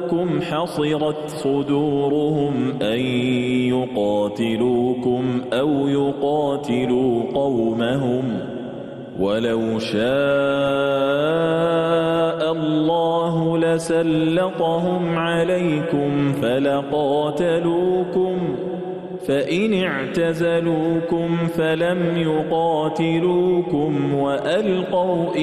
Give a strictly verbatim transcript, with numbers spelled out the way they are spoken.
جاءوكم حصرت صدورهم أن يقاتلوكم أو يقاتلوا قومهم ولو شاء الله لسلطهم عليكم فلقاتلوكم فإن اعتزلوكم فلم يقاتلوكم وألقوا